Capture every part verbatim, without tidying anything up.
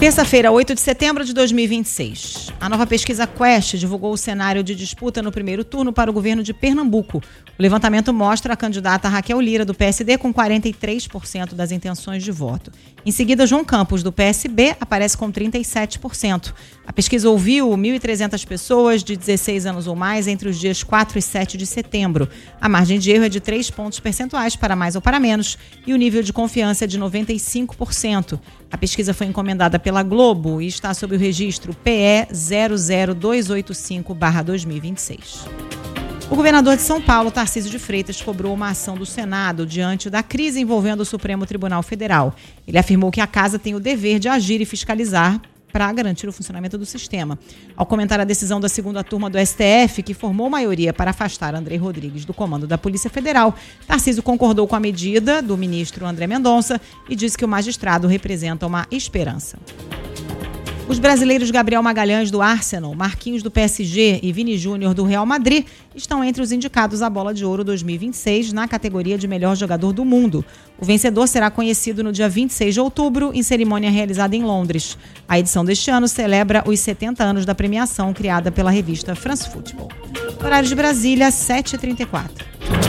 Terça-feira, oito de setembro de dois mil e vinte e seis. A nova pesquisa Quest divulgou o cenário de disputa no primeiro turno para o governo de Pernambuco. O levantamento mostra a candidata Raquel Lira, do P S D, com quarenta e três por cento das intenções de voto. Em seguida, João Campos, do P S B, aparece com trinta e sete por cento. A pesquisa ouviu mil e trezentas pessoas de dezesseis anos ou mais entre os dias quatro e sete de setembro. A margem de erro é de três pontos percentuais para mais ou para menos e o nível de confiança é de noventa e cinco por cento. A pesquisa foi encomendada pela Globo e está sob o registro P E zero zero dois oito cinco barra dois mil e vinte e seis. O governador de São Paulo, Tarcísio de Freitas, cobrou uma ação do Senado diante da crise envolvendo o Supremo Tribunal Federal. Ele afirmou que a casa tem o dever de agir e fiscalizar para garantir o funcionamento do sistema. Ao comentar a decisão da segunda turma do S T F, que formou maioria para afastar André Rodrigues do comando da Polícia Federal, Tarcísio concordou com a medida do ministro André Mendonça e disse que o magistrado representa uma esperança. Os brasileiros Gabriel Magalhães, do Arsenal, Marquinhos, do P S G e Vini Júnior, do Real Madrid, estão entre os indicados à Bola de Ouro dois mil e vinte e seis na categoria de melhor jogador do mundo. O vencedor será conhecido no dia vinte e seis de outubro, em cerimônia realizada em Londres. A edição deste ano celebra os setenta anos da premiação criada pela revista France Football. Horário de Brasília, sete e trinta e quatro.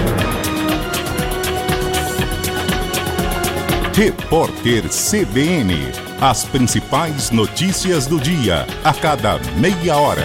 Repórter C B N. As principais notícias do dia, a cada meia hora.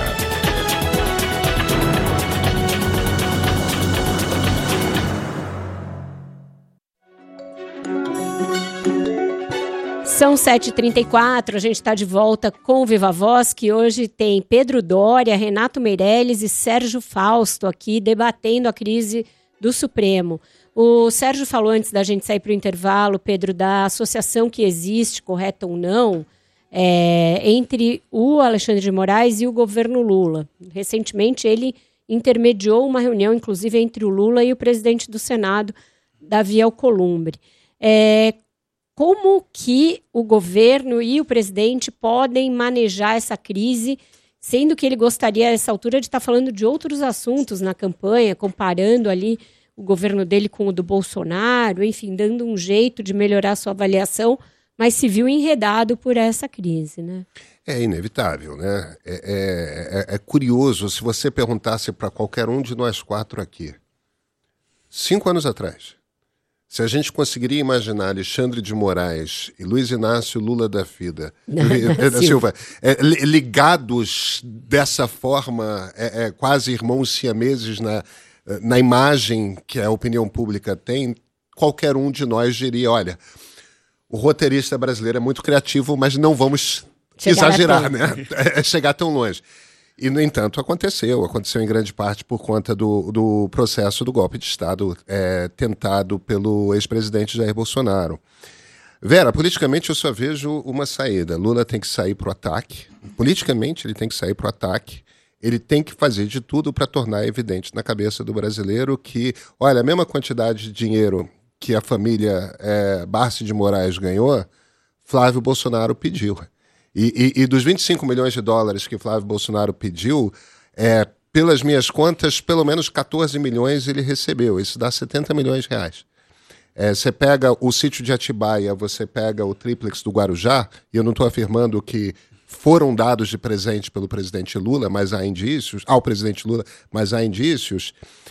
São sete e trinta e quatro, a gente está de volta com o Viva Voz, que hoje tem Pedro Doria, Renato Meirelles e Sérgio Fausto aqui debatendo a crise do Supremo. O Sérgio falou antes da gente sair para o intervalo, Pedro, da associação que existe, correta ou não, é, entre o Alexandre de Moraes e o governo Lula. Recentemente ele intermediou uma reunião, inclusive, entre o Lula e o presidente do Senado, Davi Alcolumbre. É, como que o governo e o presidente podem manejar essa crise, sendo que ele gostaria, a essa altura, de estar falando de outros assuntos na campanha, comparando ali o governo dele com o do Bolsonaro, enfim, dando um jeito de melhorar a sua avaliação, mas se viu enredado por essa crise, né? É inevitável, né? É, é, é curioso, se você perguntasse para qualquer um de nós quatro aqui, cinco anos atrás, se a gente conseguiria imaginar Alexandre de Moraes e Luiz Inácio Lula da Vida, da Silva, é, ligados dessa forma, é, é, quase irmãos siameses na... na imagem que a opinião pública tem, qualquer um de nós diria, olha, o roteirista brasileiro é muito criativo, mas não vamos chegar exagerar, né? É chegar tão longe. E, no entanto, aconteceu. Aconteceu em grande parte por conta do, do processo do golpe de Estado é, tentado pelo ex-presidente Jair Bolsonaro. Vera, politicamente eu só vejo uma saída. Lula tem que sair para o ataque. Politicamente ele tem que sair para o ataque. Ele tem que fazer de tudo para tornar evidente na cabeça do brasileiro que, olha, a mesma quantidade de dinheiro que a família é, Barsi de Moraes ganhou, Flávio Bolsonaro pediu. E, e, e dos vinte e cinco milhões de dólares que Flávio Bolsonaro pediu, é, pelas minhas contas, pelo menos catorze milhões ele recebeu. Isso dá setenta milhões de reais. É, você pega o sítio de Atibaia, você pega o triplex do Guarujá, e eu não estou afirmando que foram dados de presente pelo presidente Lula, mas há indícios, ao presidente Lula, mas há indícios,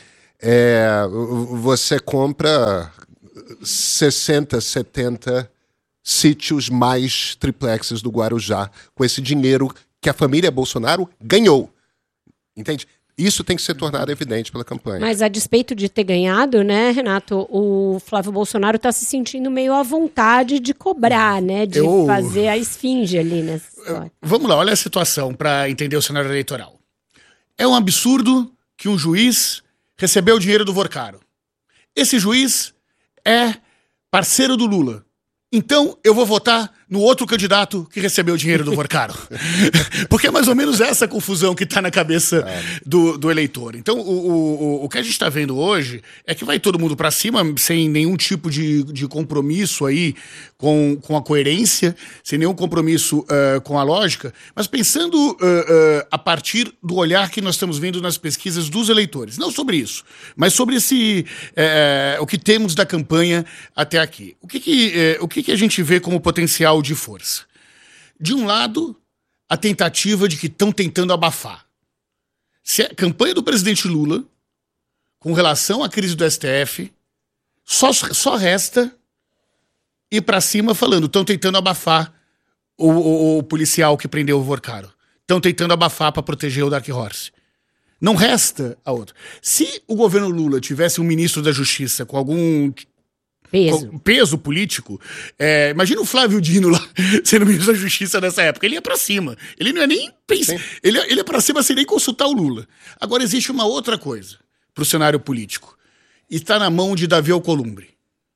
é, você compra sessenta, setenta sítios mais triplexes do Guarujá com esse dinheiro que a família Bolsonaro ganhou. Entende? Isso tem que ser tornado evidente pela campanha. Mas a despeito de ter ganhado, né, Renato, o Flávio Bolsonaro está se sentindo meio à vontade de cobrar, né, de Eu... fazer a esfinge ali nessa história. Vamos lá, olha a situação para entender o cenário eleitoral. É um absurdo que um juiz recebeu o dinheiro do Vorcaro. Esse juiz é parceiro do Lula. Então, eu vou votar no outro candidato que recebeu o dinheiro do Vorcaro. Porque é mais ou menos essa confusão que está na cabeça do, do eleitor. Então, o, o, o que a gente está vendo hoje é que vai todo mundo para cima sem nenhum tipo de, de compromisso aí com, com a coerência, sem nenhum compromisso uh, com a lógica, mas pensando uh, uh, a partir do olhar que nós estamos vendo nas pesquisas dos eleitores. Não sobre isso, mas sobre esse, uh, o que temos da campanha até aqui. O que, que, uh, o que, que a gente vê como potencial de força? De um lado, a tentativa de que estão tentando abafar. Se a campanha do presidente Lula, com relação à crise do S T F, só, só resta ir para cima falando, estão tentando abafar o, o, o policial que prendeu o Vorcaro. Estão tentando abafar para proteger o Dark Horse. Não resta a outra. Se o governo Lula tivesse um ministro da Justiça com algum peso, com peso político, é, imagina o Flávio Dino lá sendo ministro da Justiça nessa época. Ele ia pra cima. Ele não é nem pensar. Ele, ele é pra cima sem nem consultar o Lula. Agora existe uma outra coisa pro cenário político. E está na mão de Davi Alcolumbre.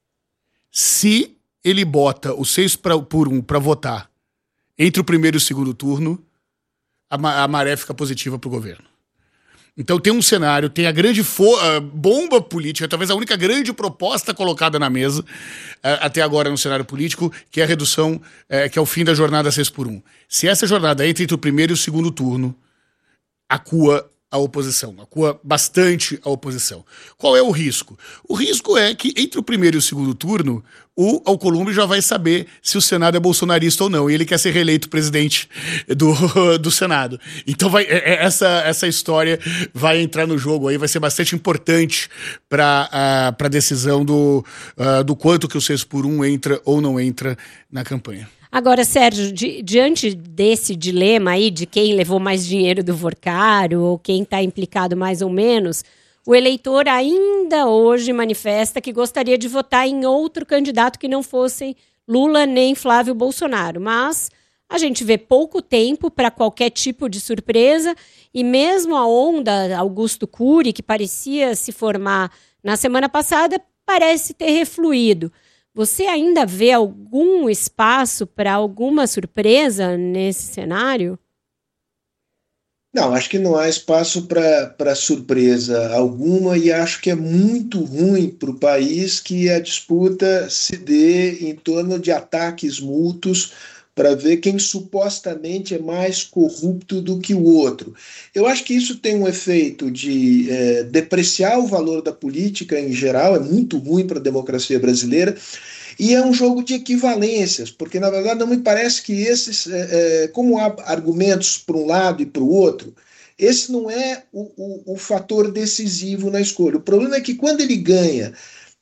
Se ele bota os seis pra, por um para votar entre o primeiro e o segundo turno, a, a maré fica positiva pro governo. Então tem um cenário, tem a grande fo- a bomba política, talvez a única grande proposta colocada na mesa uh, até agora no cenário político, que é a redução, uh, que é o fim da jornada seis por um. Se essa jornada entra entre o primeiro e o segundo turno, acua a oposição, acua bastante a oposição. Qual é o risco? O risco é que entre o primeiro e o segundo turno, o Alcolumbre já vai saber se o Senado é bolsonarista ou não, e ele quer ser reeleito presidente do, do Senado. Então vai, essa, essa história vai entrar no jogo aí, vai ser bastante importante para a decisão do, uh, do quanto que o seis por um entra ou não entra na campanha. Agora, Sérgio, di- diante desse dilema aí de quem levou mais dinheiro do Vorcaro ou quem está implicado mais ou menos, o eleitor ainda hoje manifesta que gostaria de votar em outro candidato que não fossem Lula nem Flávio Bolsonaro. Mas a gente vê pouco tempo para qualquer tipo de surpresa e mesmo a onda Augusto Cury, que parecia se formar na semana passada, parece ter refluído. Você ainda vê algum espaço para alguma surpresa nesse cenário? Não, acho que não há espaço para surpresa alguma e acho que é muito ruim para o país que a disputa se dê em torno de ataques mútuos para ver quem supostamente é mais corrupto do que o outro. Eu acho que isso tem um efeito de é, depreciar o valor da política em geral, é muito ruim para a democracia brasileira, e é um jogo de equivalências, porque na verdade não me parece que esses, é, é, como há argumentos para um lado e para o outro, esse não é o, o, o fator decisivo na escolha. O problema é que quando ele ganha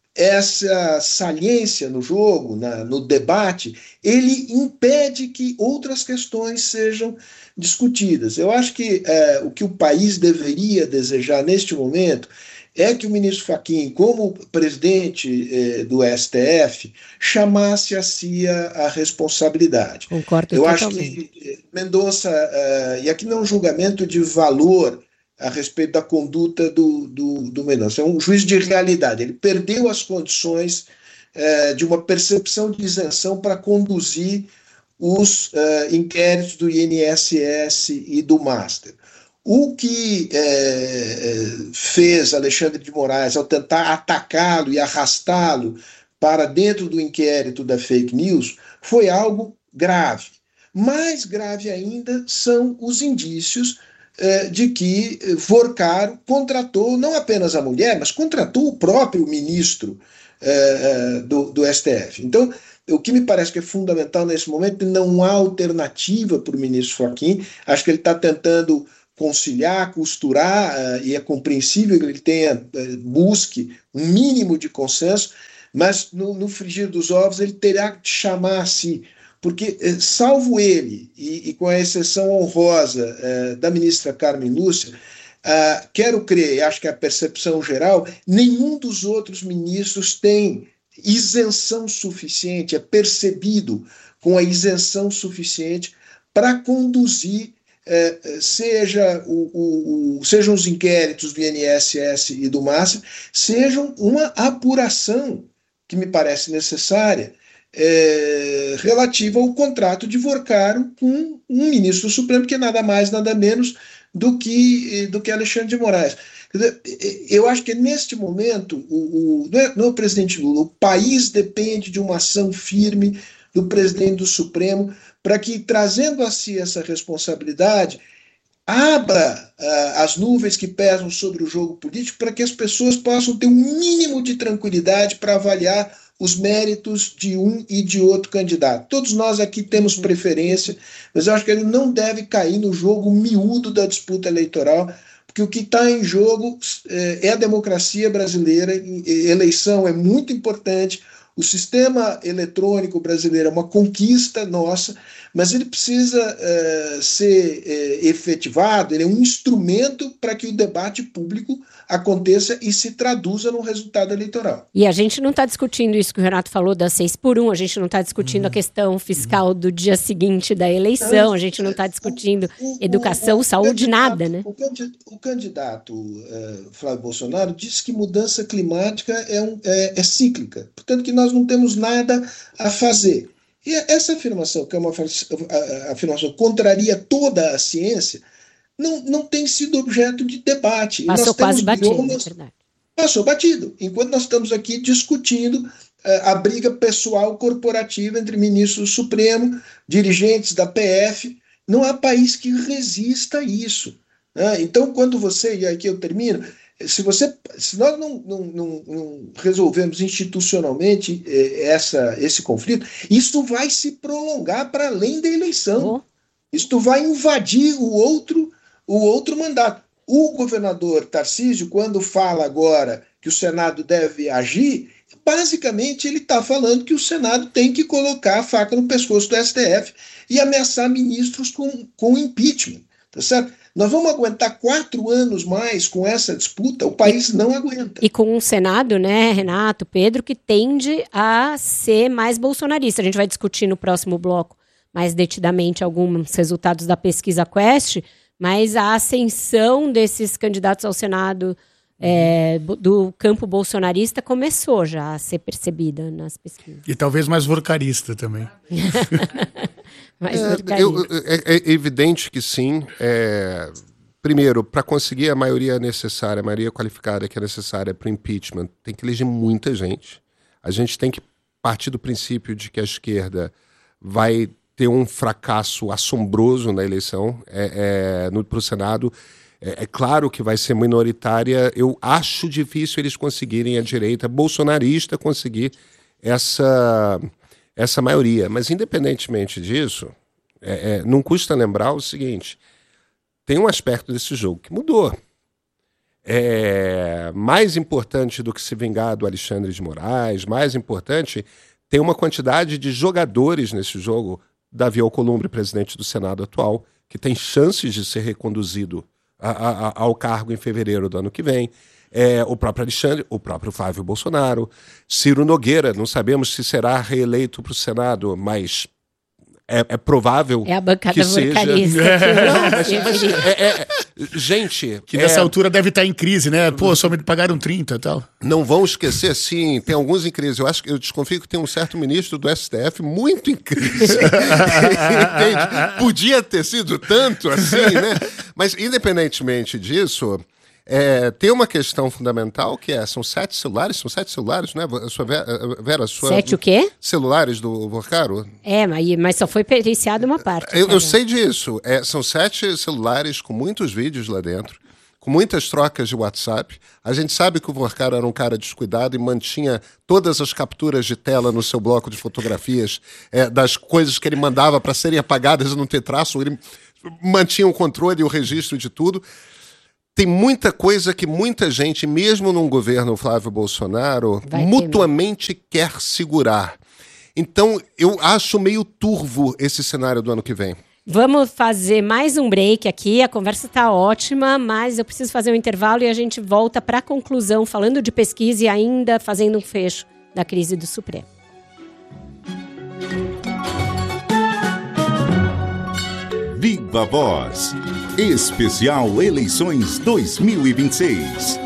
essa saliência no jogo, na, no debate, ele impede que outras questões sejam discutidas. Eu acho que é, o que o país deveria desejar neste momento é que o ministro Fachin, como presidente eh, do S T F, chamasse a si a, a responsabilidade. Concordo Eu totalmente. acho que Mendonça, uh, e aqui não é um julgamento de valor a respeito da conduta do, do, do Mendonça, é um juízo de realidade. Ele perdeu as condições uh, de uma percepção de isenção para conduzir os uh, inquéritos do I N S S e do Master. O que é, fez Alexandre de Moraes ao tentar atacá-lo e arrastá-lo para dentro do inquérito da fake news foi algo grave. Mais grave ainda são os indícios é, de que Vorcaro contratou não apenas a mulher, mas contratou o próprio ministro é, do, do S T F. Então, o que me parece que é fundamental nesse momento, não há alternativa para o ministro Fachin. Acho que ele está tentando conciliar, costurar, uh, e é compreensível que ele tenha, uh, busque um mínimo de consenso, mas no, no frigir dos ovos ele terá que chamar a si, porque, uh, salvo ele, e, e com a exceção honrosa uh, da ministra Carmen Lúcia, uh, quero crer, acho que é a percepção geral, nenhum dos outros ministros tem isenção suficiente, é percebido com a isenção suficiente para conduzir É, seja o, o, o, sejam os inquéritos do I N S S e do Master, sejam uma apuração que me parece necessária é, relativa ao contrato de Vorcaro com um ministro do Supremo que é nada mais, nada menos do que, do que Alexandre de Moraes. Quer dizer, eu acho que neste momento, o, o, não, é, não é o presidente Lula, o país depende de uma ação firme do presidente do Supremo para que, trazendo a si essa responsabilidade, abra uh, as nuvens que pesam sobre o jogo político para que as pessoas possam ter um mínimo de tranquilidade para avaliar os méritos de um e de outro candidato. Todos nós aqui temos preferência, mas eu acho que ele não deve cair no jogo miúdo da disputa eleitoral, porque o que está em jogo é, é a democracia brasileira, eleição é muito importante, o sistema eletrônico brasileiro é uma conquista nossa, mas ele precisa é, ser é, efetivado, ele é um instrumento para que o debate público aconteça e se traduza no resultado eleitoral. E a gente não está discutindo isso que o Renato falou das seis por um, a gente não está discutindo hum. a questão fiscal do dia seguinte da eleição, a gente não está discutindo o, o, educação, o, o saúde, nada, né? O candidato, o candidato uh, Flávio Bolsonaro disse que mudança climática é, um, é, é cíclica, portanto que nós não temos nada a fazer. E essa afirmação, que é uma afirmação que contraria toda a ciência, não, não tem sido objeto de debate. Passou nós quase batido, biomas, é verdade. Passou batido. Enquanto nós estamos aqui discutindo uh, a briga pessoal corporativa entre ministros do Supremo, dirigentes da P F, não há país que resista a isso. Né? Então, quando você, e aqui eu termino, se, você, se nós não, não, não, não resolvermos institucionalmente eh, essa, esse conflito, isso vai se prolongar para além da eleição. Oh. Isso vai invadir o outro o outro mandato. O governador Tarcísio, quando fala agora que o Senado deve agir, basicamente ele está falando que o Senado tem que colocar a faca no pescoço do S T F e ameaçar ministros com, com impeachment. Tá certo? Nós vamos aguentar quatro anos mais com essa disputa, o país não aguenta. E com um Senado, né, Renato, Pedro, que tende a ser mais bolsonarista. A gente vai discutir no próximo bloco mais detidamente alguns resultados da pesquisa Quest, mas a ascensão desses candidatos ao Senado é, do campo bolsonarista começou já a ser percebida nas pesquisas. E talvez mais vorcarista também. mais é, vorcarista. Eu, é, é evidente que sim. É, primeiro, para conseguir a maioria necessária, a maioria qualificada que é necessária para o impeachment, tem que eleger muita gente. A gente tem que partir do princípio de que a esquerda vai ter um fracasso assombroso na eleição é, é, para o Senado. É, é claro que vai ser minoritária. Eu acho difícil eles conseguirem, a direita bolsonarista, conseguir essa, essa maioria. Mas, independentemente disso, é, é, não custa lembrar o seguinte, tem um aspecto desse jogo que mudou. É, mais importante do que se vingar do Alexandre de Moraes, mais importante, tem uma quantidade de jogadores nesse jogo. Davi Alcolumbre, presidente do Senado atual, que tem chances de ser reconduzido a, a, ao cargo em fevereiro do ano que vem. É, o próprio Alexandre, o próprio Flávio Bolsonaro, Ciro Nogueira, não sabemos se será reeleito para o Senado, mas é, é provável é a bancada que seja. Não, mas, mas, é, é, gente... Que nessa é, altura deve estar em crise, né? Pô, só me pagaram trinta e tal. Não vão esquecer, sim, tem alguns em crise. Eu acho que eu desconfio que tem um certo ministro do S T F muito em crise. Entende? Podia ter sido tanto assim, né? Mas, independentemente disso... É, tem uma questão fundamental que é, são sete celulares, são sete celulares, né? A sua Vera, Vera sua, sete o quê? Celulares do Vorcaro? É, mas, mas só foi periciada uma parte. Eu, eu sei disso. É, são sete celulares com muitos vídeos lá dentro, com muitas trocas de WhatsApp. A gente sabe que o Vorcaro era um cara descuidado e mantinha todas as capturas de tela no seu bloco de fotografias, é, das coisas que ele mandava para serem apagadas e não ter traço. Ele mantinha o controle e o registro de tudo. Tem muita coisa que muita gente, mesmo num governo Flávio Bolsonaro, Vai mutuamente ter. quer segurar. Então, eu acho meio turvo esse cenário do ano que vem. Vamos fazer mais um break aqui. A conversa está ótima, mas eu preciso fazer um intervalo e a gente volta para a conclusão, falando de pesquisa e ainda fazendo um fecho da crise do Supremo. Viva Voz. Especial Eleições dois mil e vinte e seis.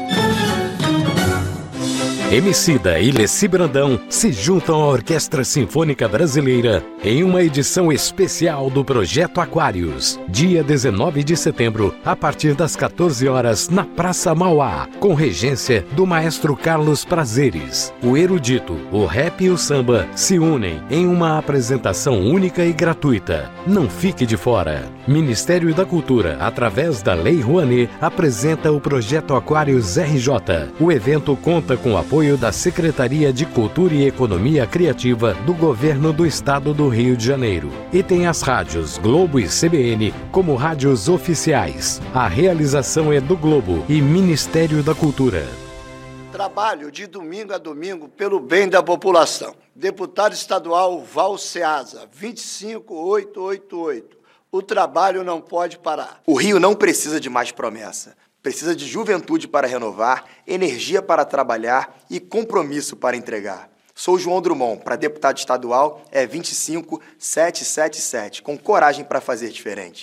Emicida e Leci Brandão se juntam à Orquestra Sinfônica Brasileira em uma edição especial do Projeto Aquários, dia dezenove de setembro, a partir das quatorze horas, na Praça Mauá, com regência do maestro Carlos Prazeres. O erudito, o rap e o samba se unem em uma apresentação única e gratuita. Não fique de fora. Ministério da Cultura, através da Lei Rouanet, apresenta o Projeto Aquários R J. O evento conta com o apoio apoio da Secretaria de Cultura e Economia Criativa do Governo do Estado do Rio de Janeiro. E tem as rádios Globo e C B N como rádios oficiais. A realização é do Globo e Ministério da Cultura. Trabalho de domingo a domingo pelo bem da população. Deputado estadual Val Ceasa, vinte e cinco mil oitocentos e oitenta e oito. O trabalho não pode parar. O Rio não precisa de mais promessa. Precisa de juventude para renovar, energia para trabalhar e compromisso para entregar. Sou João Drummond, para deputado estadual é vinte e cinco mil setecentos e setenta e sete, com coragem para fazer diferente.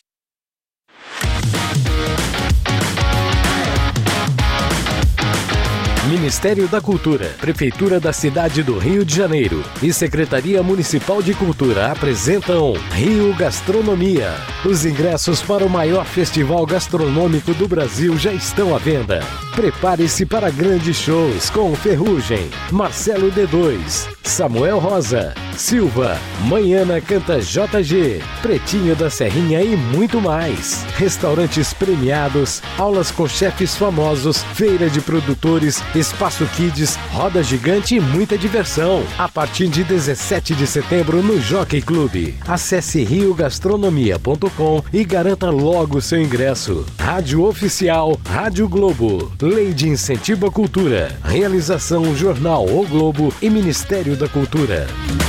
Ministério da Cultura, Prefeitura da Cidade do Rio de Janeiro e Secretaria Municipal de Cultura apresentam Rio Gastronomia. Os ingressos para o maior festival gastronômico do Brasil já estão à venda. Prepare-se para grandes shows com Ferrugem, Marcelo D dois, Samuel Rosa, Silva, Manhana Canta J G, Pretinho da Serrinha e muito mais. Restaurantes premiados, aulas com chefes famosos, feira de produtores, espaço kids, roda gigante e muita diversão. A partir de dezessete de setembro no Jockey Club. Acesse rio gastronomia ponto com e garanta logo seu ingresso. Rádio Oficial, Rádio Globo. Lei de Incentivo à Cultura. Realização Jornal O Globo e Ministério da Cultura.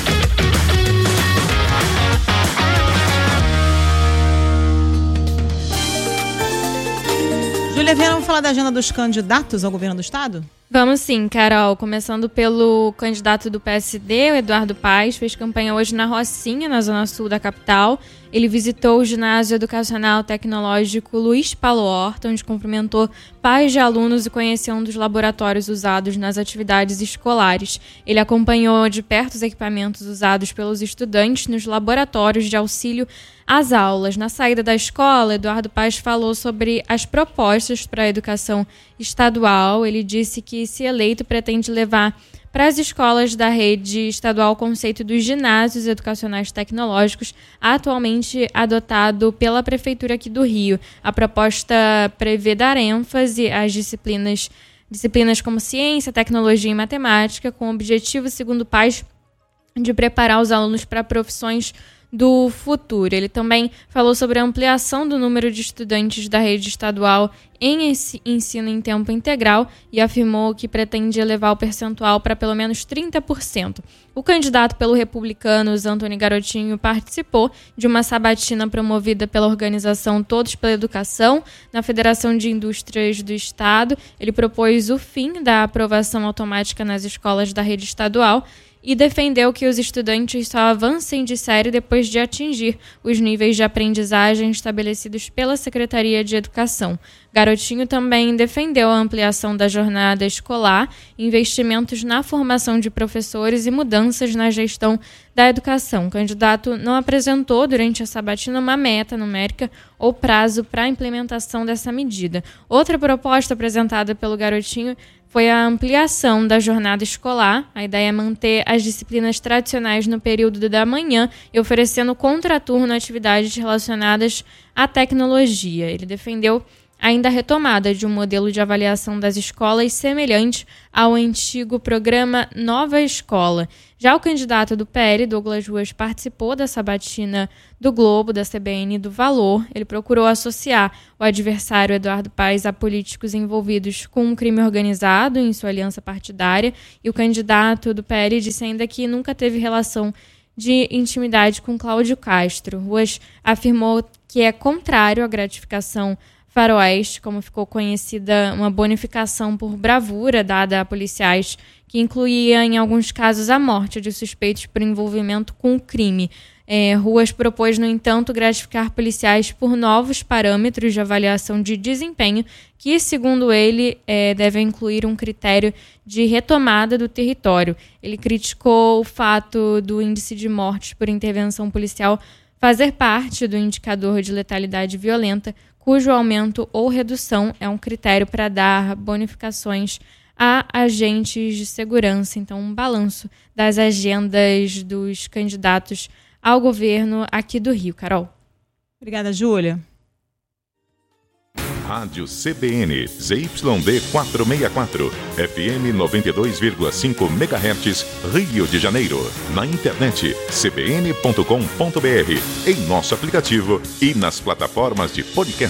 Júlia Viana, vamos falar da agenda dos candidatos ao governo do Estado? Vamos sim, Carol. Começando pelo candidato do P S D, o Eduardo Paes, fez campanha hoje na Rocinha, na zona sul da capital. Ele visitou o ginásio educacional tecnológico Luiz Paulo Horta, onde cumprimentou pais de alunos e conheceu um dos laboratórios usados nas atividades escolares. Ele acompanhou de perto os equipamentos usados pelos estudantes nos laboratórios de auxílio às aulas. Na saída da escola, Eduardo Paes falou sobre as propostas para a educação estadual. Ele disse que, se eleito, pretende levar para as escolas da rede estadual o conceito dos ginásios educacionais tecnológicos, atualmente adotado pela Prefeitura aqui do Rio. A proposta prevê dar ênfase às disciplinas, disciplinas como ciência, tecnologia e matemática, com o objetivo, segundo Paes, de preparar os alunos para profissões do futuro. Ele também falou sobre a ampliação do número de estudantes da rede estadual em ensino em tempo integral e afirmou que pretende elevar o percentual para pelo menos trinta por cento. O candidato pelo Republicanos, Antônio Garotinho, participou de uma sabatina promovida pela organização Todos pela Educação, na Federação de Indústrias do Estado. Ele propôs o fim da aprovação automática nas escolas da rede estadual e defendeu que os estudantes só avancem de série depois de atingir os níveis de aprendizagem estabelecidos pela Secretaria de Educação. Garotinho também defendeu a ampliação da jornada escolar, investimentos na formação de professores e mudanças na gestão da educação. O candidato não apresentou durante a sabatina uma meta numérica ou prazo para a implementação dessa medida. Outra proposta apresentada pelo Garotinho foi a ampliação da jornada escolar. A ideia é manter as disciplinas tradicionais no período da manhã e oferecendo contraturno atividades relacionadas à tecnologia. Ele defendeu ainda a retomada de um modelo de avaliação das escolas semelhante ao antigo programa Nova Escola. Já o candidato do P L, Douglas Ruas, participou da sabatina do Globo, da C B N e do Valor. Ele procurou associar o adversário Eduardo Paes a políticos envolvidos com um crime organizado em sua aliança partidária. E o candidato do P L disse ainda que nunca teve relação de intimidade com Cláudio Castro. Ruas afirmou que é contrário à gratificação faroeste, como ficou conhecida, uma bonificação por bravura dada a policiais, que incluía, em alguns casos, a morte de suspeitos por envolvimento com o crime. É, Ruas propôs, no entanto, gratificar policiais por novos parâmetros de avaliação de desempenho, que, segundo ele, é, devem incluir um critério de retomada do território. Ele criticou o fato do índice de mortes por intervenção policial fazer parte do indicador de letalidade violenta, cujo aumento ou redução é um critério para dar bonificações a agentes de segurança. Então, um balanço das agendas dos candidatos ao governo aqui do Rio. Carol. Obrigada, Júlia. Rádio C B N, Z Y D quatrocentos e sessenta e quatro, F M noventa e dois vírgula cinco megahertz, Rio de Janeiro. Na internet, c b n ponto com ponto b r, em nosso aplicativo e nas plataformas de podcast.